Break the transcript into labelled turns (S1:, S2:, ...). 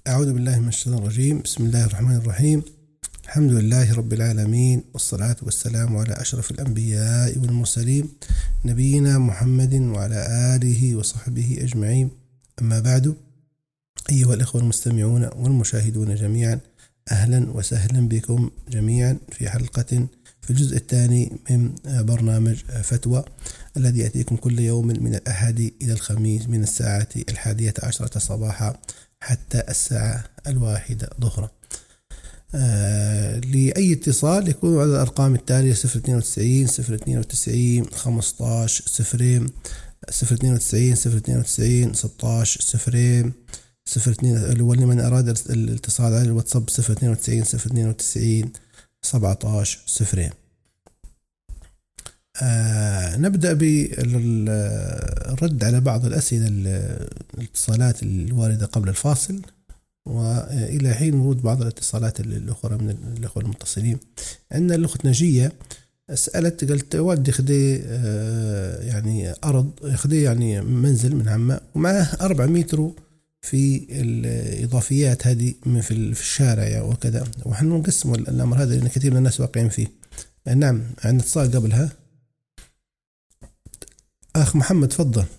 S1: أعوذ بالله من الشيطان الرجيم. بسم الله الرحمن الرحيم. الحمد لله رب العالمين، والصلاة والسلام على أشرف الأنبياء والمرسلين، نبينا محمد وعلى آله وصحبه أجمعين. أما بعد، أيها الإخوة المستمعون والمشاهدون جميعا، أهلا وسهلا بكم جميعا في حلقة في الجزء الثاني من برنامج فتوى الذي يأتيكم كل يوم من الأحد إلى الخميس من الساعة 11 صباحا حتى الساعة 1 ظهرا. لأي اتصال يكون على الأرقام التالية: 092 092 15 0 092 092 16 0 02. ولمن أراد الاتصال على الواتساب 092 092 17 0. نبدأ بالرد على بعض الأسئلة الاتصالات الواردة قبل الفاصل، وإلى حين ورود بعض الاتصالات الأخرى من الأخوة المتصلين. عندنا الأخت نجية سألت، قالت والدي خدي يعني أرض، خدي يعني منزل من عمه ومعه 4 متر في الإضافيات هذه في الشارع وكذا، ونحن نقسم الأمر هذا لأن كثير من الناس واقعين فيه. نعم، عندنا اتصال قبلها. أخ محمد تفضل.